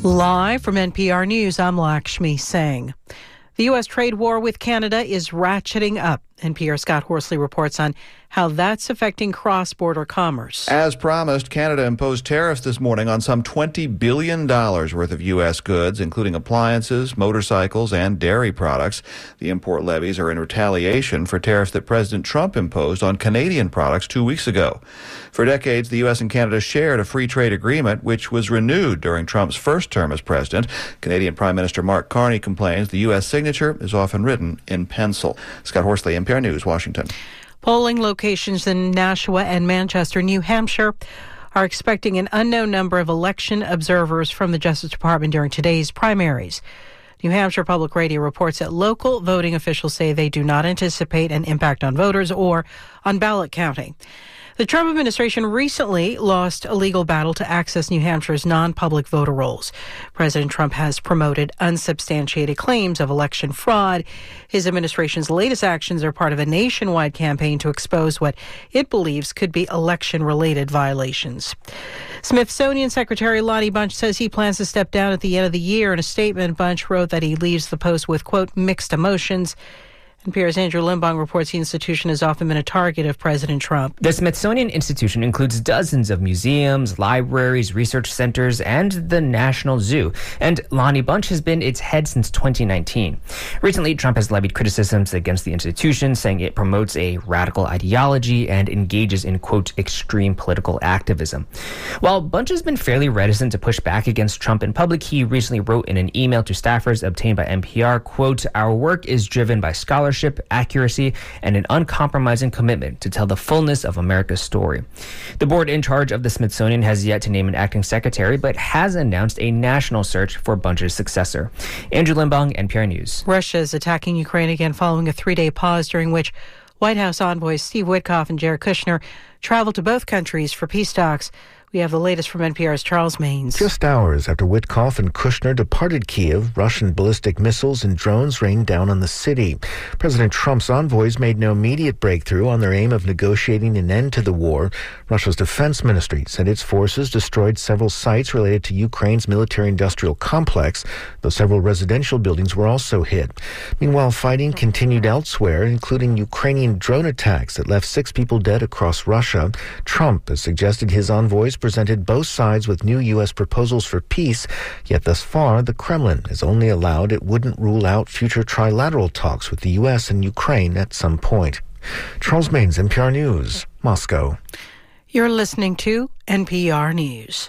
Live from NPR News, I'm Lakshmi Singh. The U.S. trade war with Canada is ratcheting up. NPR's Scott Horsley reports on how that's affecting cross-border commerce. As promised, Canada imposed tariffs this morning on some $20 billion worth of U.S. goods, including appliances, motorcycles, and dairy products. The import levies are in retaliation for tariffs that President Trump imposed on Canadian products 2 weeks ago. For decades, the U.S. and Canada shared a free trade agreement, which was renewed during Trump's first term as president. Canadian Prime Minister Mark Carney complains the U.S. signature is often written in pencil. Scott Horsley, NPR News, Washington. Polling locations in Nashua and Manchester, New Hampshire, are expecting an unknown number of election observers from the Justice Department during today's primaries. New Hampshire Public Radio reports that local voting officials say they do not anticipate an impact on voters or on ballot counting. The Trump administration recently lost a legal battle to access New Hampshire's non-public voter rolls. President Trump has promoted unsubstantiated claims of election fraud. His administration's latest actions are part of a nationwide campaign to expose what it believes could be election-related violations. Smithsonian Secretary Lonnie Bunch says he plans to step down at the end of the year. In a statement, Bunch wrote that he leaves the post with, quote, mixed emotions. NPR's Andrew Limbong reports the institution has often been a target of President Trump. The Smithsonian Institution includes dozens of museums, libraries, research centers, and the National Zoo. And Lonnie Bunch has been its head since 2019. Recently, Trump has levied criticisms against the institution, saying it promotes a radical ideology and engages in, quote, extreme political activism. While Bunch has been fairly reticent to push back against Trump in public, he recently wrote in an email to staffers obtained by NPR, quote, our work is driven by scholarship, accuracy, and an uncompromising commitment to tell the fullness of America's story. The board in charge of the Smithsonian has yet to name an acting secretary, but has announced a national search for Bunch's successor. Andrew Limbong, NPR News. Russia is attacking Ukraine again following a 3-day pause during which White House envoys Steve Witkoff and Jared Kushner traveled to both countries for peace talks. We have the latest from NPR's Charles Maynes. Just hours after Witkoff and Kushner departed Kiev, Russian ballistic missiles and drones rained down on the city. President Trump's envoys made no immediate breakthrough on their aim of negotiating an end to the war. Russia's defense ministry said its forces destroyed several sites related to Ukraine's military-industrial complex, though several residential buildings were also hit. Meanwhile, fighting continued elsewhere, including Ukrainian drone attacks that left 6 people dead across Russia. Trump has suggested his envoys presented both sides with new U.S. proposals for peace, yet thus far the Kremlin has only allowed it wouldn't rule out future trilateral talks with the U.S. and Ukraine at some point. Charles Maynes, NPR News, Moscow. You're listening to NPR News.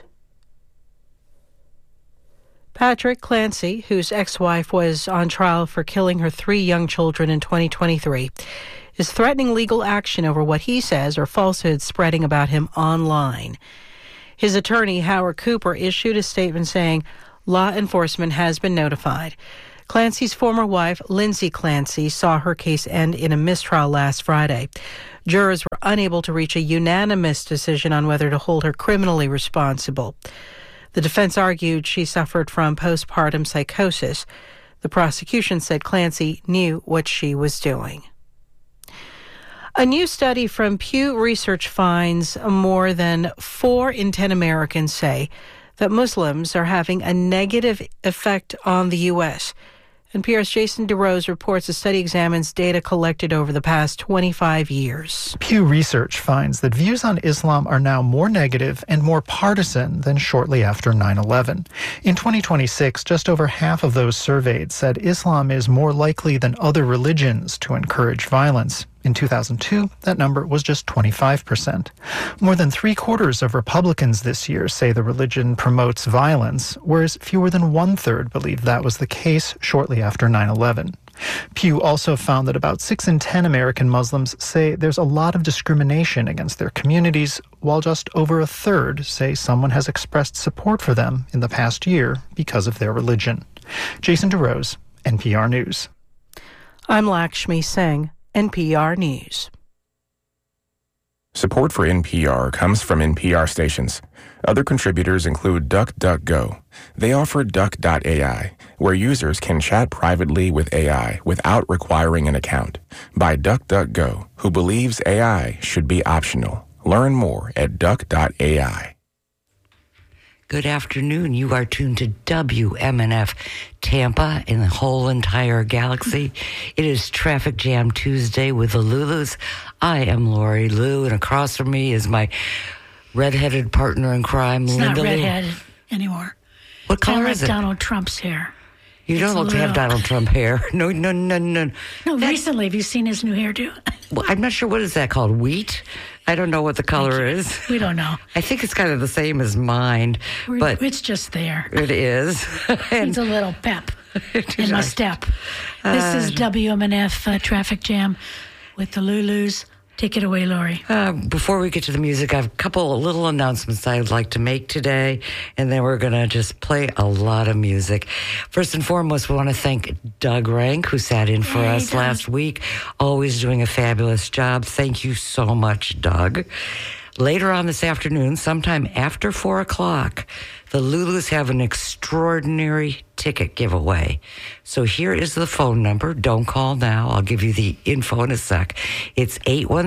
Patrick Clancy, whose ex-wife was on trial for killing her 3 young children in 2023, is threatening legal action over what he says are falsehoods spreading about him online. His attorney, Howard Cooper, issued a statement saying law enforcement has been notified. Clancy's former wife, Lindsay Clancy, saw her case end in a mistrial last Friday. Jurors were unable to reach a unanimous decision on whether to hold her criminally responsible. The defense argued she suffered from postpartum psychosis. The prosecution said Clancy knew what she was doing. A new study from Pew Research finds more than 4 in 10 Americans say that Muslims are having a negative effect on the U.S. NPR's Jason DeRose reports the study examines data collected over the past 25 years. Pew Research finds that views on Islam are now more negative and more partisan than shortly after 9/11. In 2026, just over half of those surveyed said Islam is more likely than other religions to encourage violence. In 2002, that number was just 25%. More than 3/4 of Republicans this year say the religion promotes violence, whereas fewer than 1/3 believe that was the case shortly after 9/11. Pew also found that about 6 in 10 American Muslims say there's a lot of discrimination against their communities, while just over 1/3 say someone has expressed support for them in the past year because of their religion. Jason DeRose, NPR News. I'm Lakshmi Singh, NPR News. Support for NPR comes from NPR stations. Other contributors include DuckDuckGo. They offer Duck.ai, where users can chat privately with AI without requiring an account. By DuckDuckGo, who believes AI should be optional. Learn more at Duck.ai. Good afternoon. You are tuned to WMNF Tampa and the whole entire galaxy. It is Traffic Jam Tuesday with the Lulus. I am Lori Lou, and across from me is my redheaded partner in crime, It's Linda not Lou. redheaded anymore. What color Kinda is like it? Donald Trump's hair. You don't It's a look to have little- Donald Trump hair. No. No, recently, have you seen his new hairdo? Well, I'm not sure, what is that called? Wheat? I don't know what the color is. We don't know. I think it's kind of the same as mine, but It's just there. it is. Needs a little pep in my step. This is WMNF Traffic Jam with the Lulus. Take it away, Lori. Before we get to the music, I have a couple of little announcements I'd like to make today, and then we're going to just play a lot of music. First and foremost, we want to thank Doug Rank, who sat in for us last week, always doing a fabulous job. Thank you so much, Doug. Later on this afternoon, sometime after 4 o'clock, the Lulus have an extraordinary ticket giveaway. So here is the phone number. Don't call now. I'll give you the info in a sec. It's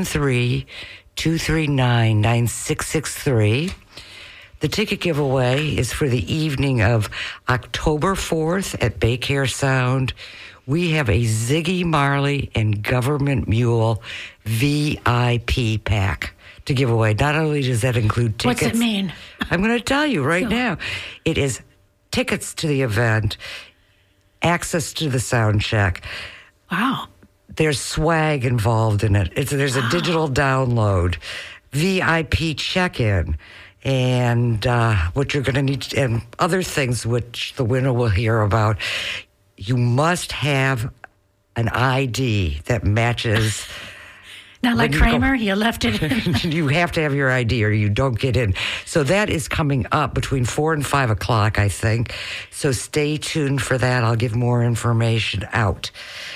813-239-9663. The ticket giveaway is for the evening of October 4th at Bay Care Sound. We have a Ziggy Marley and Government Mule VIP pack to give away. Not only does that include tickets. What's it mean? I'm going to tell you right now. It is tickets to the event, access to the sound check. Wow. There's swag involved in it. There's a digital download, VIP check-in, and what you're going to need, and other things which the winner will hear about. You must have an ID that matches. Not like When you go- Kramer, you left it in. You have to have your ID or you don't get in. So that is coming up between 4 and 5 o'clock, I think. So stay tuned for that. I'll give more information out.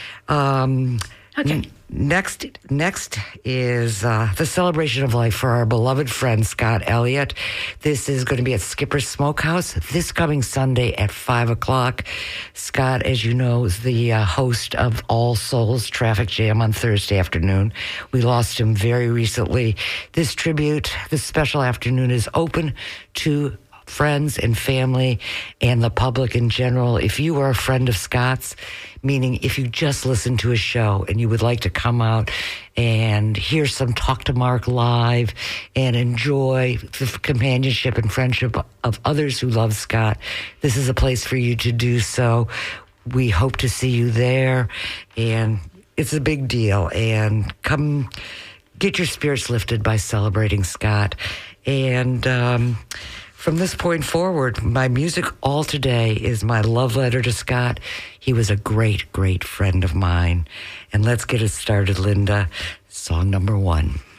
Okay. Next is the celebration of life for our beloved friend Scott Elliott. This is going to be at Skipper's Smokehouse this coming Sunday at 5 o'clock. Scott, as you know, is the host of All Souls Traffic Jam on Thursday afternoon. We lost him very recently. This special afternoon is open to friends and family and the public in general. If you are a friend of Scott's, meaning if you just listen to a show and you would like to come out and hear some Talk to Mark live and enjoy the companionship and friendship of others who love Scott, this is a place for you to do so. We hope to see you there, and it's a big deal. And come get your spirits lifted by celebrating Scott. And from this point forward, my music all today is my love letter to Scott. He was a great, great friend of mine. And let's get it started, Linda. Song number 1.